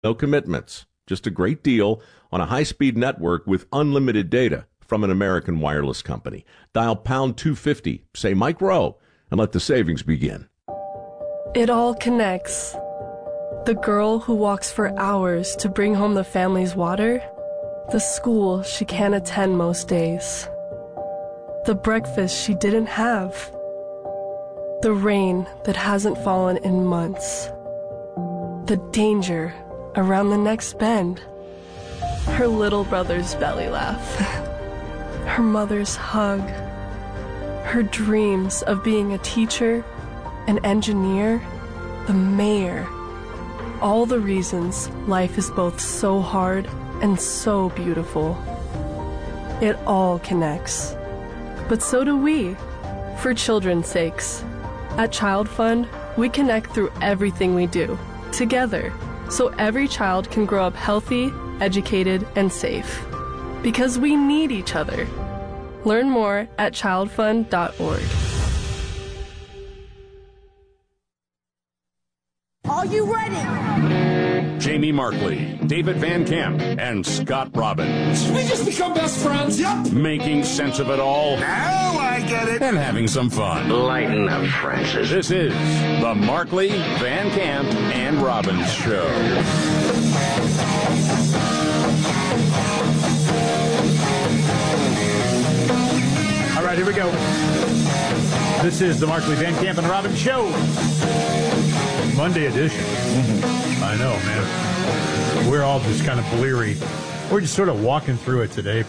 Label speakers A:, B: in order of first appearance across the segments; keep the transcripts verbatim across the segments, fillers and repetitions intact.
A: No commitments, just a great deal on a high-speed network with unlimited data from an American wireless company. Dial pound two fifty, say Mike Rowe, and let the savings begin.
B: It all connects. The girl who walks for hours to bring home the family's water, the school she can't attend most days, the breakfast she didn't have, the rain that hasn't fallen in months, the danger around the next bend, her little brother's belly laugh, her mother's hug, her dreams of being a teacher, an engineer, the mayor. All the reasons life is both so hard and so beautiful. It all connects. But so do we, for children's sakes. At Child Fund, we connect through everything we do, together, so every child can grow up healthy, educated, and safe. Because we need each other. Learn more at child fund dot org.
C: Are you ready?
D: Jamie Markley, David Van Camp, and Scott Robbins.
C: We just become best friends. Yep.
D: Making sense of it all.
C: Now I get it.
D: And having some fun.
E: Lighten up, Francis.
D: This is the Markley, Van Camp, and Robbins Show.
F: All right, here we go. This is the Markley, Van Camp, and Robbins Show. Monday edition. Mm-hmm. I know, man. We're all just kind of bleary. We're just sort of walking through it today.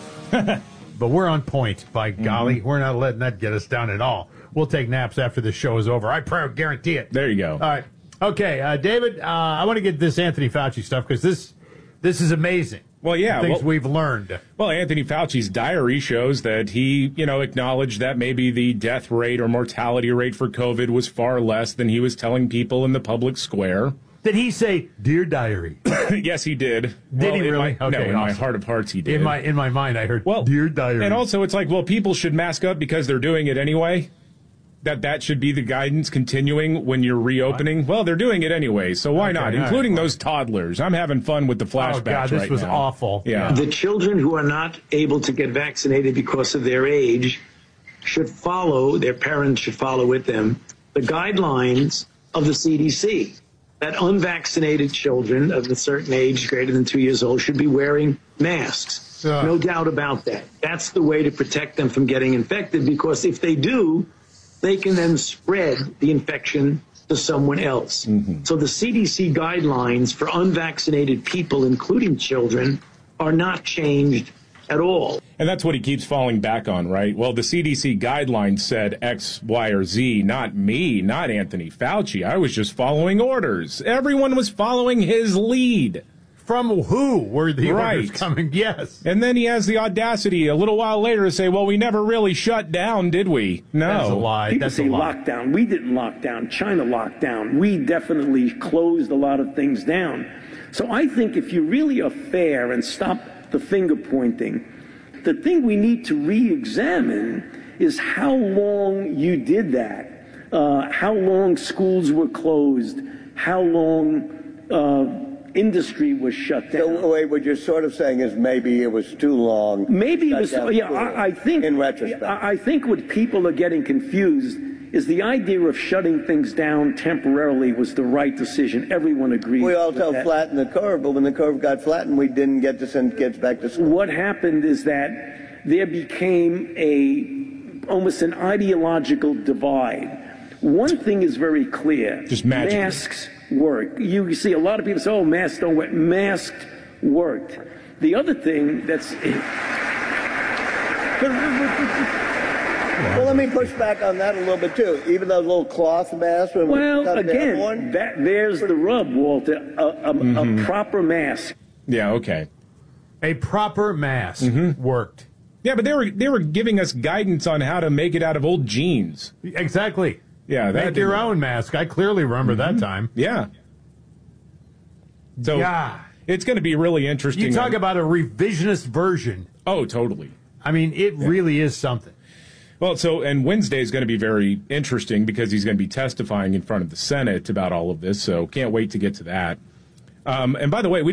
F: But we're on point, by golly. Mm-hmm. We're not letting that get us down at all. We'll take naps after the show is over. I probably guarantee it.
G: There you go.
F: All right. Okay, uh, David, uh, I want to get this Anthony Fauci stuff because this this is amazing.
G: Well, yeah.
F: The things
G: well,
F: we've learned.
G: Well, Anthony Fauci's diary shows that he, you know, acknowledged that maybe the death rate or mortality rate for COVID was far less than he was telling people in the public square.
F: Did he say, "Dear diary"?
G: Yes, he did.
F: Did
G: well,
F: he really?
G: My,
F: okay,
G: no, in
F: awesome.
G: my heart of hearts, he did.
F: In my in my mind, I heard,
G: well,
F: "Dear diary."
G: And also, it's like, well, people should mask up because they're doing it anyway. That that should be the guidance continuing when you're reopening. What? Well, they're doing it anyway, so why okay, not? Including right, those toddlers. I'm having fun with the flashbacks
F: oh, God, this
G: right
F: was
G: now.
F: awful.
G: Yeah.
H: The children who are not able to get vaccinated because of their age should follow, their parents should follow with them, the guidelines of the C D C. That unvaccinated children of a certain age, greater than two years old, should be wearing masks. Uh. No doubt about that. That's the way to protect them from getting infected, because if they do, they can then spread the infection to someone else. Mm-hmm. So the C D C guidelines for unvaccinated people, including children, are not changed at all.
G: And that's what he keeps falling back on, right? Well, the C D C guidelines said X, Y, or Z, not me, not Anthony Fauci. I was just following orders. Everyone was following his lead.
F: From who were the
G: right.
F: orders coming? Yes.
G: And then he has the audacity a little while later to say, well, we never really shut down, did we? No.
F: That's a lie.
I: People
F: That's
I: say
F: a lie.
I: lockdown. We didn't lock down. China locked down. We definitely closed a lot of things down. So I think if you really are fair and stop the finger pointing, the thing we need to re-examine is how long you did that, uh, how long schools were closed, how long uh, industry was shut down.
J: So, wait, what you're sort of saying is maybe it was too long.
I: Maybe it was, yeah, I, I think,
J: in retrospect.
I: I, I think what people are getting confused is the idea of shutting things down temporarily was the right decision. Everyone agrees.
J: We also flattened the curve, but when the curve got flattened, we didn't get to send kids back to school.
I: What happened is that there became a almost an ideological divide. One thing is very clear.
G: Just magic.
I: Masks work. You see a lot of people say, oh, masks don't work. Masked worked. The other thing that's...
J: Well, let me push back on that a little bit, too. Even those little cloth masks.
I: Well, again, that, there's the rub, Walter. A, a, mm-hmm. a proper mask.
G: Yeah, okay.
F: A proper mask mm-hmm. worked.
G: Yeah, but they were they were giving us guidance on how to make it out of old jeans.
F: Exactly.
G: Yeah, that
F: make your own mask. I clearly remember mm-hmm. that time.
G: Yeah. So
F: yeah.
G: It's going to be really interesting.
F: You talk about a revisionist version.
G: Oh, totally.
F: I mean, it yeah. really is something.
G: Well, so, and Wednesday is going to be very interesting because he's going to be testifying in front of the Senate about all of this, so can't wait to get to that. Um, and by the way, we